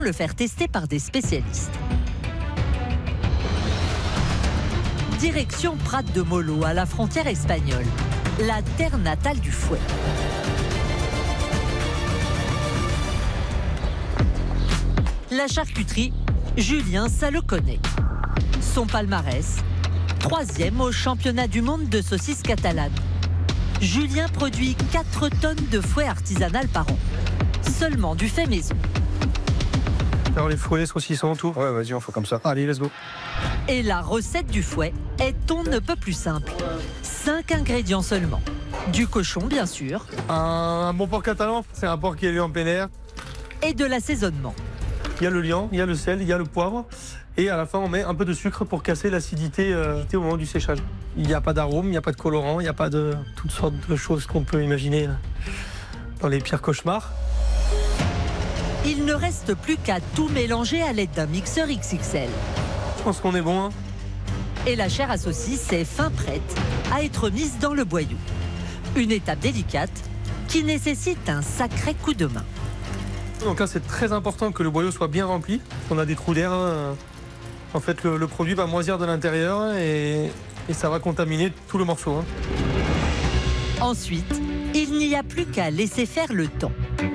le faire tester par des spécialistes. Direction Prat de Molo, à la frontière espagnole, la terre natale du fouet. La charcuterie, Julien, ça le connaît. Son palmarès, 3e au championnat du monde de saucisses catalanes. Julien produit 4 tonnes de fouet artisanal par an, seulement du fait maison. Alors les fouets, saucissons, tout. Ouais, vas-y, on fait comme ça. Allez, let's go. Et la recette du fouet est on ne peut plus simple. 5 ingrédients seulement. Du cochon, bien sûr. Un bon porc catalan, c'est un porc qui est élevé en plein air. Et de l'assaisonnement. Il y a le liant, il y a le sel, il y a le poivre. Et à la fin, on met un peu de sucre pour casser l'acidité au moment du séchage. Il n'y a pas d'arôme, il n'y a pas de colorant, il n'y a pas de toutes sortes de choses qu'on peut imaginer dans les pires cauchemars. Il ne reste plus qu'à tout mélanger à l'aide d'un mixeur XXL. Je pense qu'on est bon. Hein. Et la chair à saucisse est fin prête à être mise dans le boyau. Une étape délicate qui nécessite un sacré coup de main. Donc là, c'est très important que le boyau soit bien rempli. On a des trous d'air. En fait, le produit va moisir de l'intérieur et ça va contaminer tout le morceau. Hein. Ensuite, il n'y a plus qu'à laisser faire le temps.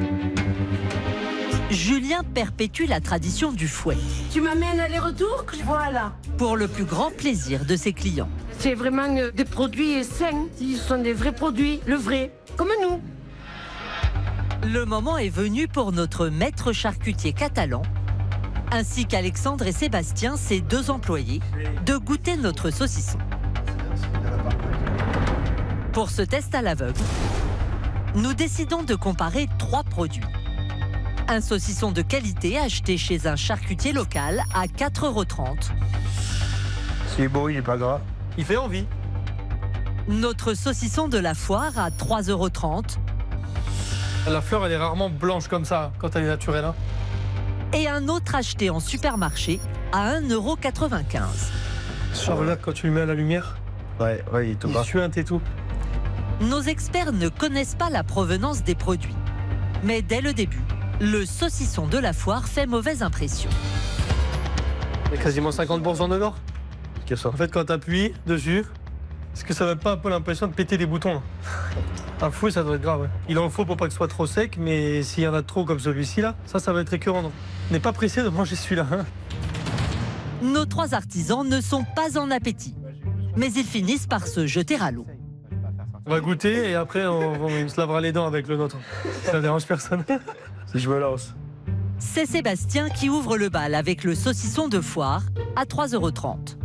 Julien perpétue la tradition du fouet. Tu m'amènes aller-retour? Voilà. Pour le plus grand plaisir de ses clients. C'est vraiment des produits sains. Ce sont des vrais produits, le vrai, comme nous. Le moment est venu pour notre maître charcutier catalan, ainsi qu'Alexandre et Sébastien, ses 2 employés, de goûter notre saucisson. Pour ce test à l'aveugle, nous décidons de comparer 3 produits. Un saucisson de qualité acheté chez un charcutier local à 4,30 €. C'est beau, il est pas gras. Il fait envie. Notre saucisson de la foire à 3,30 €. La fleur, elle est rarement blanche comme ça quand elle est naturelle. Hein. Et un autre acheté en supermarché à 1,95 €. Ah, regarde quand tu le mets à la lumière. Ouais, il est tout Il bas. suinte et tout. Nos experts ne connaissent pas la provenance des produits. Mais dès le début, le saucisson de la foire fait mauvaise impression. Il y a quasiment 50% de l'or. Qu'est-ce que En fait, quand tu appuies dessus, est-ce que ça n'a pas un peu l'impression de péter des boutons? Un fouet, ça doit être grave. Ouais. Il en faut pour pas que ce soit trop sec, mais s'il y en a trop comme celui-ci là, ça va être récurrent. Donc. On n'est pas pressé de manger celui-là. Hein. Nos 3 artisans ne sont pas en appétit, mais ils finissent par se jeter à l'eau. On va goûter et après on se lavera les dents avec le nôtre. Ça dérange personne. Si je me lance. C'est Sébastien qui ouvre le bal avec le saucisson de foire à 3,30 €.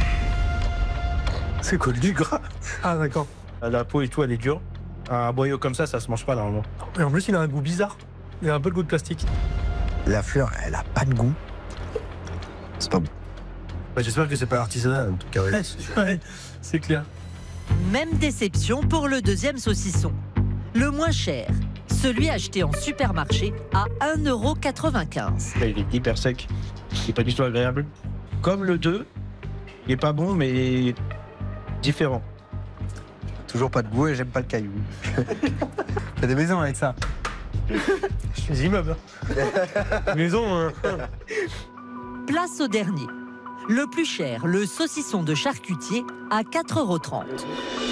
C'est quoi du gras? Ah d'accord. La peau et tout, elle est dure. Un boyau comme ça se mange pas normalement. Et en plus, il a un goût bizarre. Il a un peu le goût de plastique. La fleur, elle a pas de goût. C'est pas bon. J'espère que c'est pas artisanal en tout cas. Ouais. Ouais, c'est clair. Même déception pour le 2e saucisson, le moins cher, celui acheté en supermarché à 1,95 €. Là, il est hyper sec. Il est pas du tout agréable. Comme le 2, il est pas bon mais différent. Toujours pas de goût et j'aime pas le caillou. T'as des maisons avec ça. Les immeubles. Maison. Place au dernier, le plus cher, le saucisson de charcutier à 4,30 €.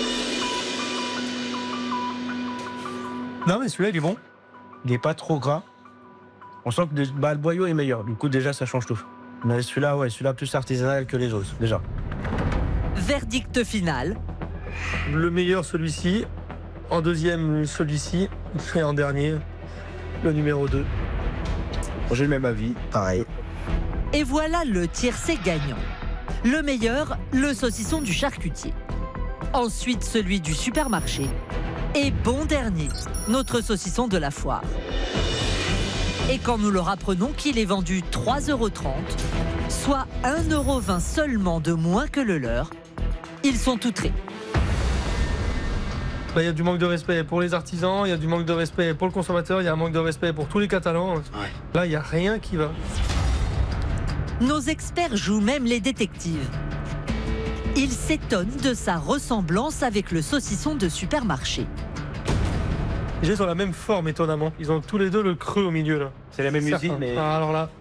Non mais celui-là, il est bon. Il est pas trop gras. On sent que le boyau est meilleur. Du coup, déjà, ça change tout. Mais celui-là, ouais, celui-là plus artisanal que les autres, déjà. Verdict final, Le meilleur, celui-ci. En 2e, celui-ci. Et en dernier, le numéro 2. J'ai le même avis. Pareil. et voilà le tiercé gagnant. Le meilleur, le saucisson du charcutier. Ensuite, celui du supermarché. Et bon dernier, notre saucisson de la foire. Et quand nous leur apprenons qu'il est vendu 3,30 €, soit 1,20 € seulement de moins que le leur, ils sont outrés. Il y a du manque de respect pour les artisans, il y a du manque de respect pour le consommateur, il y a un manque de respect pour tous les Catalans. Ouais. Là, il n'y a rien qui va. Nos experts jouent même les détectives. Ils s'étonnent de sa ressemblance avec le saucisson de supermarché. Ils ont la même forme, étonnamment. Ils ont tous les deux le creux au milieu, là. C'est la même usine, mais... Alors là...